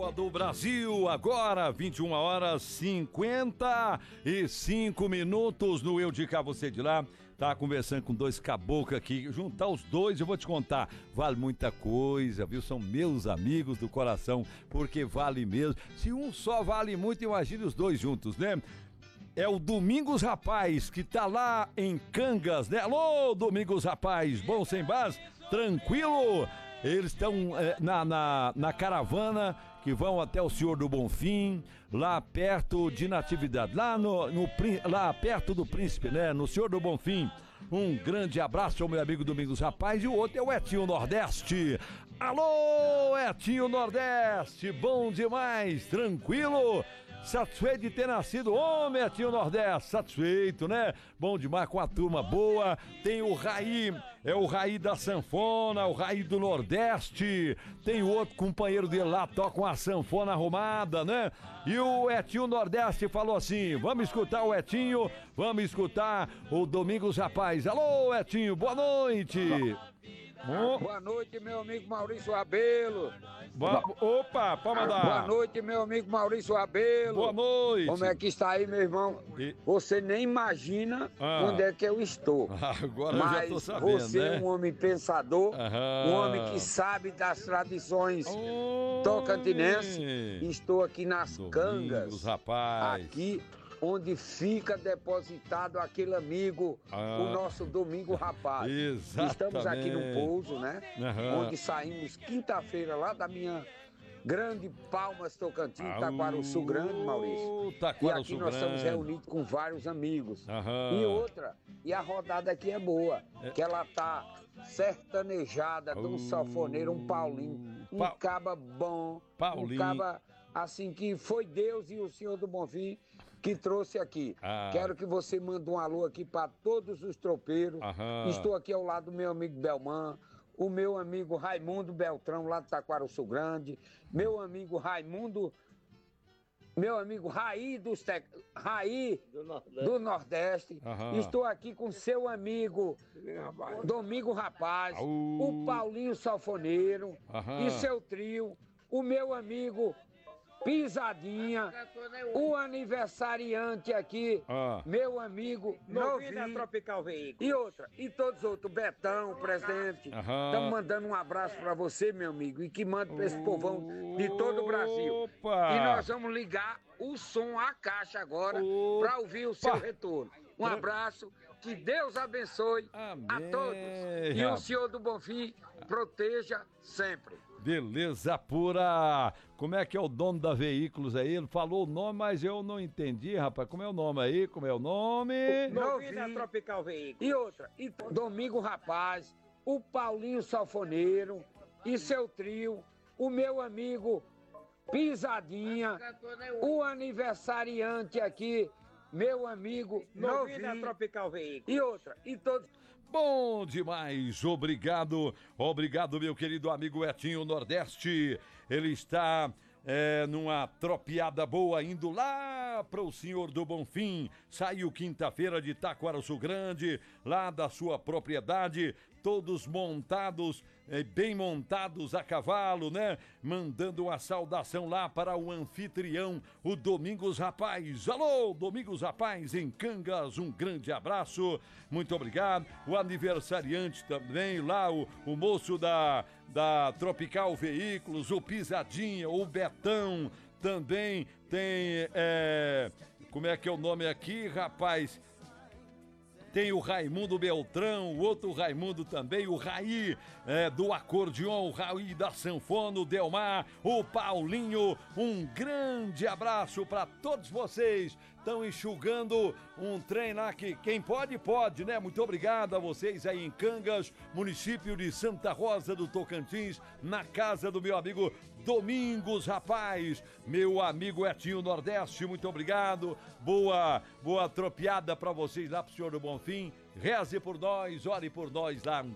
Copa do Brasil, agora 21 horas 55 minutos no Eu de Cá, Você de Lá. Tá conversando com dois caboclos aqui, juntar os dois eu vou te contar, vale muita coisa, viu? São meus amigos do coração, porque vale mesmo. Se um só vale muito, imagine os dois juntos, né? É o Domingos Rapaz, que tá lá em Cangas, né? Alô, Domingos Rapaz, bom sem base? Tranquilo? Eles estão na caravana que vão até o Senhor do Bonfim, lá perto de Natividade, lá perto do Príncipe, né? No Senhor do Bonfim. Um grande abraço ao meu amigo Domingos Rapaz, e o outro é o Etinho Nordeste. Alô, Etinho Nordeste, bom demais, tranquilo? Satisfeito de ter nascido homem, Etinho Nordeste, satisfeito, né? Bom demais, com a turma boa. Tem o Raí, é o Raí da sanfona, o Raí do Nordeste. Tem o outro companheiro dele lá, toca uma sanfona arrumada, né? E o Etinho Nordeste falou assim, vamos escutar o Etinho, vamos escutar o Domingos Rapaz. Alô, Etinho, boa noite. Boa noite, meu amigo Maurício Rabelo. Opa, pode mandar. Boa noite, meu amigo Maurício Rabelo. Boa noite. Como é que está aí, meu irmão? Você nem imagina onde é que eu estou. Agora mas eu já tô sabendo, você né? É um homem pensador, um homem que sabe das tradições tocantinenses. Estou aqui nas Cangas, rapaz. Aqui onde fica depositado aquele amigo, o nosso Domingo Rapaz. Exatamente. Estamos aqui no pouso, né? Onde saímos quinta-feira lá da minha grande Palmas Tocantins, Taquarussu Grande, Maurício. E aqui nós estamos reunidos com vários amigos. E a rodada aqui é boa, que ela tá sertanejada de um sanfoneiro, um Paulinho, um caba bom, um caba assim que foi Deus e o Senhor do Bonfim que trouxe aqui. Quero que você mande um alô aqui para todos os tropeiros. Estou aqui ao lado do meu amigo Belman, o meu amigo Raimundo Beltrão, lá de Taquarussu Grande, meu amigo Raimundo, meu amigo Raí do Nordeste. Estou aqui com seu amigo Domingo Rapaz, o Paulinho Sanfoneiro e seu trio, o meu amigo Pisadinha, o aniversariante aqui, meu amigo Novinho Tropical Veículos. e outra, e todos os outros, Betão, presidente. Estamos mandando um abraço para você, meu amigo, e que manda para esse povão de todo o Brasil. E nós vamos ligar o som, a caixa agora, para ouvir o seu retorno. Um abraço, que Deus abençoe a todos. E o Senhor do Bonfim proteja sempre. Beleza pura. Como é que é o dono da Veículos aí? Ele falou o nome, mas eu não entendi, rapaz. Como é o nome aí? Como é o nome? Novinha Tropical Veículos. E outra, e Domingo Rapaz, o Paulinho Sanfoneiro e seu trio, o meu amigo Pisadinha, o aniversariante aqui, meu amigo Novinha Tropical Veículos. E outra, e todos... Bom demais, obrigado, meu querido amigo Etinho Nordeste. Ele está numa tropiada boa, indo lá para o Senhor do Bonfim. Saiu quinta-feira de Taquarussu Grande, lá da sua propriedade, todos montados, bem montados a cavalo, né? Mandando uma saudação lá para o anfitrião, o Domingos Rapaz. Alô, Domingos Rapaz, em Cangas, um grande abraço, muito obrigado. O aniversariante também, lá o moço da Tropical Veículos, o Pisadinha, o Betão, também tem, como é que é o nome aqui, rapaz? Tem o Raimundo Beltrão, o outro Raimundo também, o Raí do acordeon, o Raí da sanfona, o Delmar, o Paulinho. Um grande abraço para todos vocês. Estão enxugando um trem lá que quem pode, pode, né? Muito obrigado a vocês aí em Cangas, município de Santa Rosa do Tocantins, na casa do meu amigo Domingos Rapaz, meu amigo Etinho Nordeste, muito obrigado. Boa tropiada para vocês lá pro Senhor do Bonfim. Reze por nós, ore por nós lá.